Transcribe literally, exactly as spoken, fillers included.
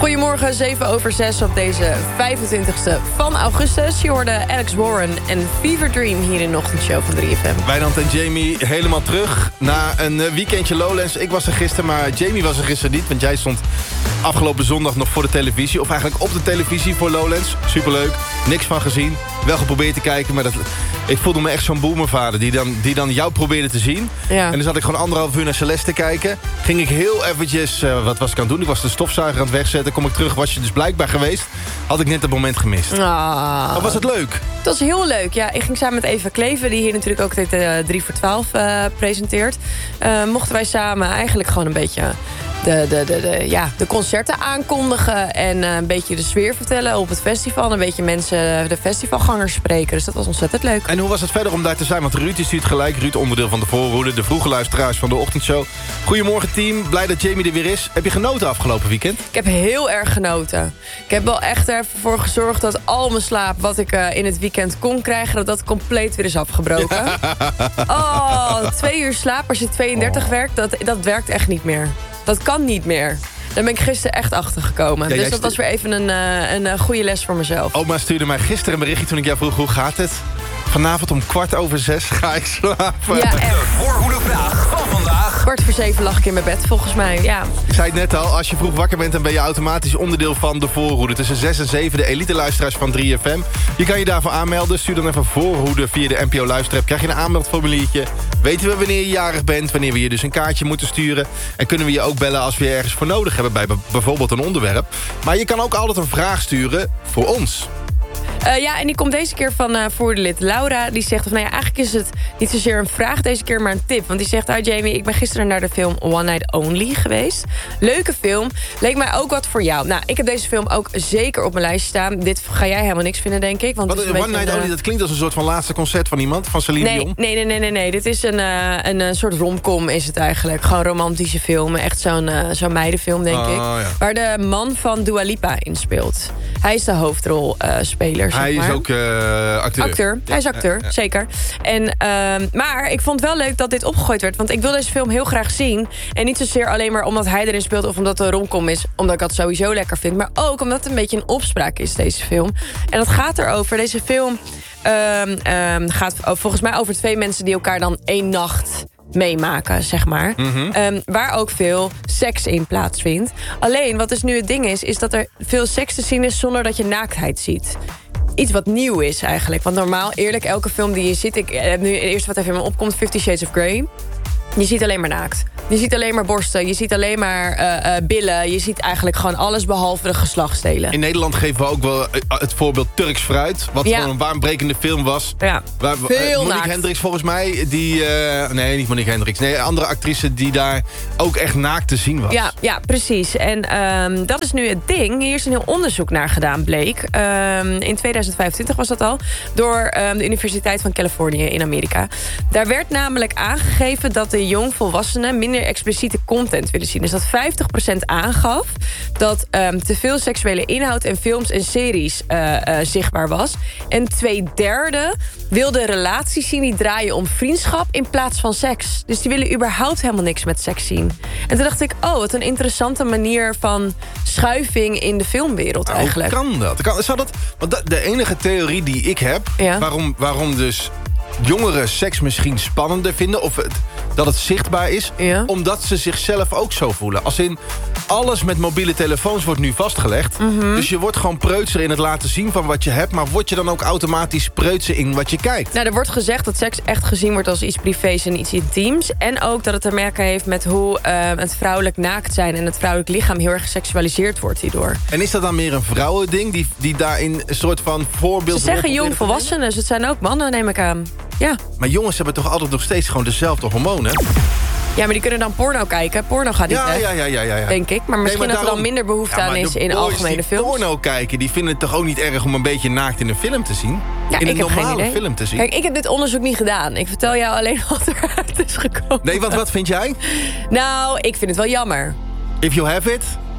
Goedemorgen, zeven over zes op deze vijfentwintigste van augustus. Je hoorde Alex Warren en Fever Dream hier in de ochtendshow van drie F M. Wijnand en Jamie helemaal terug na een weekendje Lowlands. Ik was er gisteren, maar Jamie was er gisteren niet. Want jij stond afgelopen zondag nog voor de televisie. Of eigenlijk op de televisie voor Lowlands. Superleuk, niks van gezien. Wel geprobeerd te kijken, maar dat, ik voelde me echt zo'n boomervader... die dan, die dan jou probeerde te zien. Ja. En dan zat ik gewoon anderhalf uur naar Celeste te kijken. Ging ik heel eventjes, uh, wat was ik aan het doen? Ik was de stofzuiger aan het wegzetten. Kom ik terug, was je dus blijkbaar geweest. Had ik net het moment gemist. Ah. Maar was het leuk? Het was heel leuk, ja. Ik ging samen met Eva Kleven, die hier natuurlijk ook dit uh, drie voor twaalf uh, presenteert. Uh, mochten wij samen eigenlijk gewoon een beetje... De, de, de, de, ja, de concerten aankondigen en uh, een beetje de sfeer vertellen op het festival. En een beetje mensen, de festivalgangers spreken. Dus dat was ontzettend leuk. En hoe was het verder om daar te zijn? Want Ruud is het gelijk. Ruud, onderdeel van de voorhoede. De vroege luisteraars van de ochtendshow. Goedemorgen team. Blij dat Jamie er weer is. Heb je genoten afgelopen weekend? Ik heb heel erg genoten. Ik heb wel echt ervoor gezorgd dat al mijn slaap... wat ik uh, in het weekend kon krijgen... dat dat compleet weer is afgebroken. Oh, twee uur slaap als je tweeëndertig oh. werkt... Dat, dat werkt echt niet meer. Dat kan niet meer. Daar ben ik gisteren echt achter gekomen. Ja, dus dat stu- was weer even een, uh, een uh, goede les voor mezelf. Oma stuurde mij gisteren een berichtje toen ik jou vroeg... hoe gaat het? Vanavond om kwart over zes ga ik slapen. Ja, echt. De voorhoedevraag van vandaag. Kwart voor zeven lag ik in mijn bed, volgens mij. Ja. Ik zei het net al, als je vroeg wakker bent... dan ben je automatisch onderdeel van de voorhoede. Tussen zes en zeven, de elite-luisteraars van drie F M. Je kan je daarvoor aanmelden. Stuur dan even voorhoede via de N P O-luisterapp. Krijg je een aanmeldformuliertje. Weten we wanneer je jarig bent. Wanneer we je dus een kaartje moeten sturen. En kunnen we je ook bellen als we je ergens voor nodig hebben... bij bijvoorbeeld een onderwerp. Maar je kan ook altijd een vraag sturen voor ons. Uh, ja, en die komt deze keer van uh, voerdelid Laura. Die zegt, of nou ja, eigenlijk is het niet zozeer een vraag deze keer, maar een tip. Want die zegt, hi Jamie, ik ben gisteren naar de film One Night Only geweest. Leuke film. Leek mij ook wat voor jou. Nou, ik heb deze film ook zeker op mijn lijst staan. Dit ga jij helemaal niks vinden, denk ik. Want wat, het is een One Night een, Only, dat klinkt als een soort van laatste concert van iemand, van Celine nee, Dion. Nee, nee, nee, nee, nee. Dit is een, uh, een, een soort romcom is het eigenlijk. Gewoon romantische film. Echt zo'n uh, zo'n meidenfilm, denk oh, ik. Ja. Waar de man van Dua Lipa in speelt. Hij is de hoofdrolspeler, uh, zeg Hij maar. is ook uh, acteur. Acteur, hij is acteur, ja, ja. zeker. En, uh, maar ik vond wel leuk dat dit opgegooid werd. Want ik wil deze film heel graag zien. En niet zozeer alleen maar omdat hij erin speelt... of omdat het een romcom is, omdat ik dat sowieso lekker vind. Maar ook omdat het een beetje een opspraak is, deze film. En dat gaat erover. Deze film um, um, gaat volgens mij over twee mensen... die elkaar dan één nacht... meemaken, zeg maar. Mm-hmm. Um, waar ook veel seks in plaatsvindt. Alleen, wat dus nu het ding is... is dat er veel seks te zien is zonder dat je naaktheid ziet. Iets wat nieuw is eigenlijk. Want normaal, eerlijk, elke film die je ziet... ik heb nu het eerste wat even in me opkomt... Fifty Shades of Grey. Je ziet alleen maar naakt. Je ziet alleen maar borsten, je ziet alleen maar uh, uh, billen. Je ziet eigenlijk gewoon alles behalve de geslachtsdelen. In Nederland geven we ook wel het voorbeeld Turks Fruit. Wat ja. gewoon een baanbrekende film was. Ja, waar, veel uh, Monique naakt. Hendricks volgens mij. Die, uh, nee, niet Monique Hendricks. Nee, een andere actrice die daar ook echt naakt te zien was. Ja, ja precies. En um, dat is nu het ding. Hier is een heel onderzoek naar gedaan, bleek. Um, in tweeduizend vijfentwintig was dat al. Door um, de Universiteit van Californië in Amerika. Daar werd namelijk aangegeven dat de jongvolwassenen minder expliciete content willen zien. Dus dat vijftig procent aangaf dat um, te veel seksuele inhoud in films en series uh, uh, zichtbaar was. En twee derde wilde relaties zien die draaien om vriendschap in plaats van seks. Dus die willen überhaupt helemaal niks met seks zien. En toen dacht ik, oh, wat een interessante manier van schuiving in de filmwereld nou, eigenlijk. Hoe kan dat? Kan, zou dat want de enige theorie die ik heb, ja. waarom, waarom dus jongeren seks misschien spannender vinden, of het, dat het zichtbaar is, ja. omdat ze zichzelf ook zo voelen. Als in, alles met mobiele telefoons wordt nu vastgelegd. Mm-hmm. Dus je wordt gewoon preutser in het laten zien van wat je hebt, maar word je dan ook automatisch preutser in wat je kijkt? Nou, er wordt gezegd dat seks echt gezien wordt als iets privés en iets intiems. En ook dat het te maken heeft met hoe uh, het vrouwelijk naakt zijn en het vrouwelijk lichaam heel erg geseksualiseerd wordt hierdoor. En is dat dan meer een vrouwending die, die daarin een soort van voorbeeld... Ze zeggen jong volwassenen, dus het zijn ook mannen, neem ik aan. Ja. Maar jongens hebben toch altijd nog steeds gewoon dezelfde hormonen? Ja, maar die kunnen dan porno kijken. Porno gaat niet ja, weg, ja, ja, ja, ja. denk ik. Maar misschien nee, maar dat daarom, er dan minder behoefte ja, aan is in algemene films. porno kijken, die vinden het toch ook niet erg om een beetje naakt in een film te zien? Ja, in een normale film te zien? Kijk, ik heb dit onderzoek niet gedaan. Ik vertel jou alleen wat eruit is gekomen. Nee, want wat vind jij? Nou, ik vind het wel jammer. If you have it...